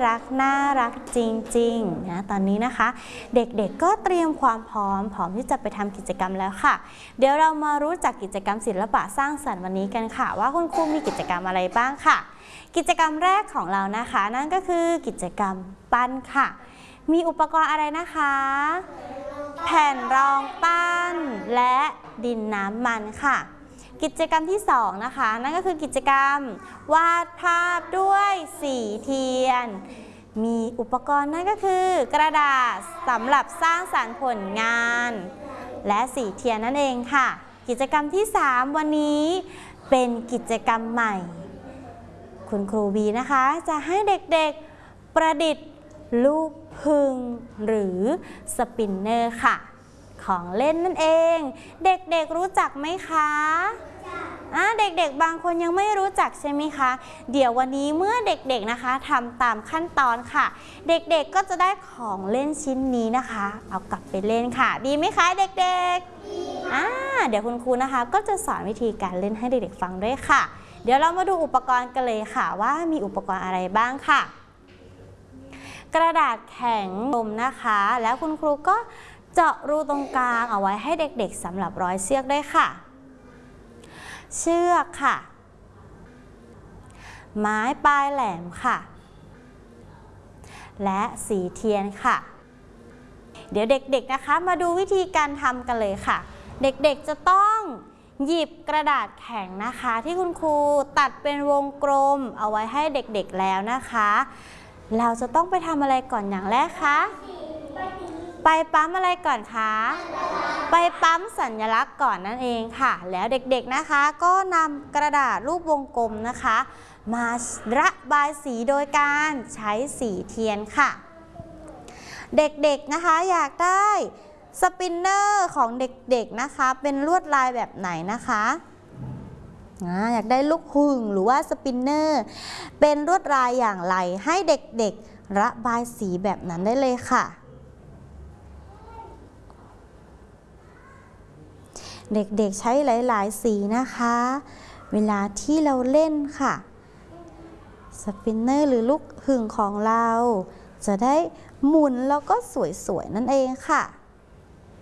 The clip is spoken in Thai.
รักจริงๆนะตอนนี้นะคะเด็กๆก็เตรียมความพร้อมที่จะไปทำกิจกรรมแล้วค่ะเดี๋ยวเรามารู้จักกิจกรรมศิลปะสร้างสรรค์วันนี้กันค่ะว่าคุณครูมีกิจกรรมอะไรบ้างค่ะกิจกรรมแรกของเรานะคะนั่นก็คือกิจกรรมปั้นค่ะมีอุปกรณ์อะไรนะคะแผ่นรองปั้นและดินน้ำมันค่ะกิจกรรมที่2นะคะนั่นก็คือกิจกรรมวาดภาพด้วยสีเทียนมีอุปกรณ์นั่นก็คือกระดาษสำหรับสร้างสรรค์ผลงานและสีเทียนนั่นเองค่ะกิจกรรมที่3วันนี้เป็นกิจกรรมใหม่คุณครูบีนะคะจะให้เด็กๆประดิษฐ์ลูกพึงหรือสปินเนอร์ค่ะของเล่นนั่นเองเด็กๆรู้จักไหมคะเด็กๆบางคนยังไม่รู้จักใช่ไหมคะเดี๋ยววันนี้เมื่อเด็กๆนะคะทำตามขั้นตอนค่ะเด็กๆก็จะได้ของเล่นชิ้นนี้นะคะเอากลับไปเล่นค่ะดีไหมคะเด็กๆเดี๋ยวคุณครูนะคะก็จะสอนวิธีการเล่นให้เด็กๆฟังด้วยค่ะเดี๋ยวเรามาดูอุปกรณ์กันเลยค่ะว่ามีอุปกรณ์อะไรบ้างค่ะกระดาษแข็งลมนะคะแล้วคุณครูก็เจาะรูตรงกลางเอาไว้ให้เด็กๆสำหรับร้อยเชือกด้วยค่ะเชือกค่ะไม้ปลายแหลมค่ะและสีเทียนค่ะเดี๋ยวเด็กๆนะคะมาดูวิธีการทำกันเลยค่ะเด็กๆจะต้องหยิบกระดาษแข็งนะคะที่คุณครูตัดเป็นวงกลมเอาไว้ให้เด็กๆแล้วนะคะเราจะต้องไปทำอะไรก่อนอย่างแรกคะไปปั๊มอะไรก่อนคะไปปั๊มสัญลักษณ์ก่อนนั่นเองค่ะแล้วเด็กๆนะคะก็นำกระดาษรูปวงกลมนะคะมาระบายสีโดยการใช้สีเทียนค่ะเด็กๆนะคะอยากได้สปินเนอร์ของเด็กๆนะคะเป็นลวดลายแบบไหนนะคะอยากได้ลูกหึ่งหรือว่าสปินเนอร์เป็นลวดลายอย่างไรให้เด็กๆระบายสีแบบนั้นได้เลยค่ะเด็กๆใช้หลายๆสีนะคะเวลาที่เราเล่นค่ะสปินเนอร์หรือลูกหึ่งของเราจะได้หมุนแล้วก็สวยๆนั่นเองค่ะ